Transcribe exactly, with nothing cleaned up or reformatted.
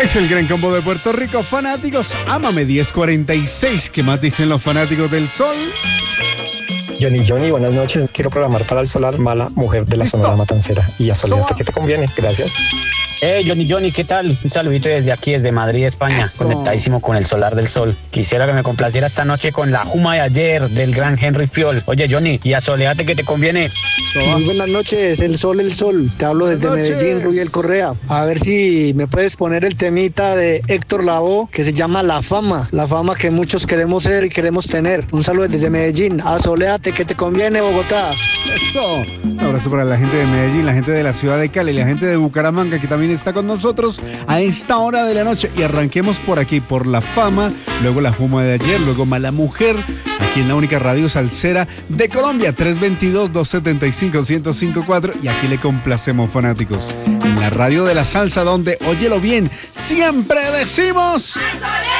Es el gran combo de Puerto Rico. Fanáticos, ámame diez cuarenta y seis. ¿Qué más dicen los fanáticos del sol? Johnny, Johnny, buenas noches. Quiero programar para el solar Mala Mujer de la Listo. Sonora Matancera. Y a Soledad, ¿qué te conviene? Gracias. Hey, Johnny, Johnny, ¿qué tal? Un saludito desde aquí, desde Madrid, España, Eso. conectadísimo con el solar del sol. Quisiera que me complaciera esta noche con la Juma de ayer del gran Henry Fiol. Oye, Johnny, ¿y a Soledad qué te conviene? Muy buenas noches, el sol, el sol. Te hablo desde Buenas noches. Medellín, Rubiel Correa. A ver si me puedes poner el temita de Héctor Lavoe que se llama La Fama. La fama que muchos queremos ser y queremos tener. Un saludo desde Medellín. A Soledad, ¿qué te conviene, Bogotá? Eso. Un abrazo para la gente de Medellín, la gente de la ciudad de Cali, la gente de Bucaramanga que también está con nosotros a esta hora de la noche. Y arranquemos por aquí, por La Fama, luego La Juma de ayer, luego Mala Mujer, aquí en la única radio salsera de Colombia, tres dos dos, dos siete cinco, uno cero cinco cuatro. Y aquí le complacemos, fanáticos, en la radio de la salsa, donde, óyelo bien, siempre decimos...